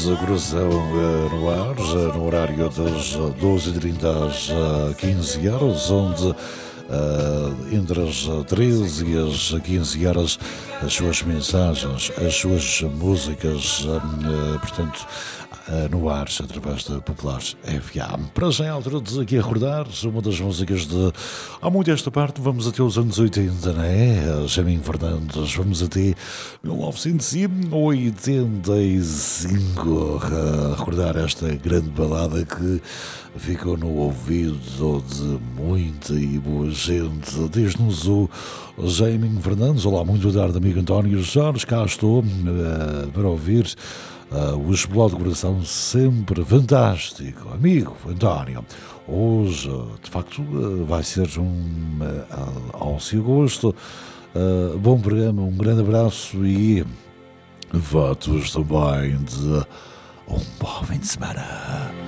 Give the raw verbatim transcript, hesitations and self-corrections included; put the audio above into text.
coração uh, no ar, uh, no horário das doze e trinta às uh, quinze horas, onde uh, entre as treze e as quinze horas as suas mensagens, as suas músicas, uh, uh, portanto, uh, no ar, através da Popular F M. Para já é a altura de aqui acordar uma das músicas de há muito esta parte, vamos até os anos oitenta, não é? Jamin Fernandes, vamos até mil novecentos e oitenta e cinco a recordar esta grande balada que ficou no ouvido de muita e boa gente. Diz-nos o Jamin Fernandes. Olá, muito boa tarde, amigo António Jorge, cá estou uh, para ouvir Uh, o Explode de Coração, sempre fantástico, amigo António. Hoje, de facto, uh, vai ser um uh, alce agosto. Uh, bom programa, um grande abraço e votos também de um bom fim de semana.